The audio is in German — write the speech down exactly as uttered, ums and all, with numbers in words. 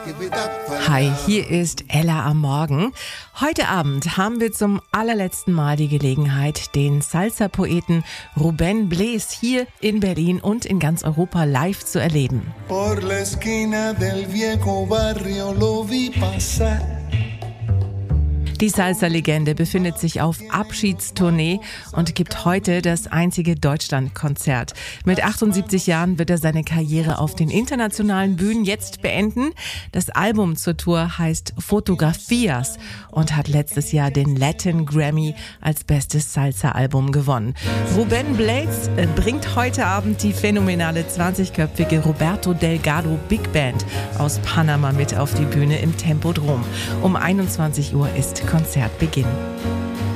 Hi, hier ist Ella am Morgen. Heute Abend haben wir zum allerletzten Mal die Gelegenheit, den Salsa-Poeten Rubén Blades hier in Berlin und in ganz Europa live zu erleben. Por la esquina del viejo barrio lo vi pasar. Die Salsa-Legende befindet sich auf Abschiedstournee und gibt heute das einzige Deutschlandkonzert. Mit achtundsiebzig Jahren wird er seine Karriere auf den internationalen Bühnen jetzt beenden. Das Album zur Tour heißt Fotografias und hat letztes Jahr den Latin Grammy als bestes Salsa-Album gewonnen. Rubén Blades bringt heute Abend die phänomenale zwanzigköpfige Roberto Delgado Big Band aus Panama mit auf die Bühne im Tempodrom. Um einundzwanzig Uhr ist Konzertbeginn.